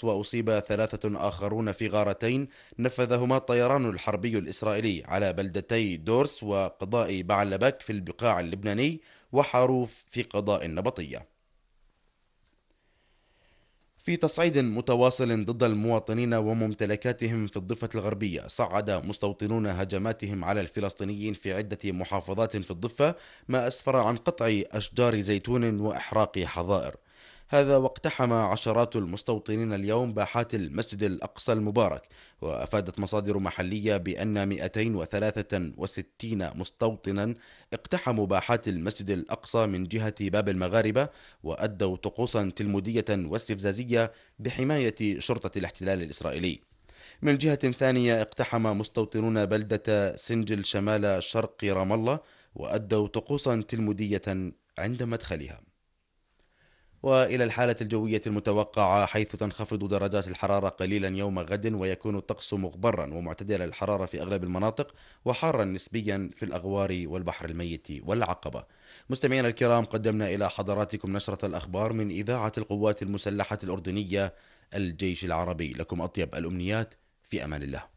أشخاص وأصيب 3 آخرون في غارتين نفذهما الطيران الحربي الإسرائيلي على بلدتي دورس وقضاء بعلبك في البقاع اللبناني وحروف في قضاء النبطية. في تصعيد متواصل ضد المواطنين وممتلكاتهم في الضفة الغربية، صعد مستوطنون هجماتهم على الفلسطينيين في عدة محافظات في الضفة، ما أسفر عن قطع أشجار زيتون وإحراق حظائر. هذا واقتحم عشرات المستوطنين اليوم باحات المسجد الأقصى المبارك. وأفادت مصادر محلية بأن 263 مستوطنا اقتحموا باحات المسجد الأقصى من جهة باب المغاربة، وأدوا طقوسا تلمودية واستفزازية بحماية شرطة الاحتلال الإسرائيلي. من جهة ثانية اقتحم مستوطنون بلدة سنجل شمال شرق رام الله، وأدوا طقوسا تلمودية عند مدخلها. وإلى الحالة الجوية المتوقعة، حيث تنخفض درجات الحرارة قليلا يوم غد، ويكون الطقس مغبرا ومعتدل الحرارة في أغلب المناطق، وحارا نسبيا في الأغوار والبحر الميت والعقبة. مستمعينا الكرام، قدمنا إلى حضراتكم نشرة الأخبار من إذاعة القوات المسلحة الأردنية الجيش العربي. لكم أطيب الأمنيات، في أمان الله.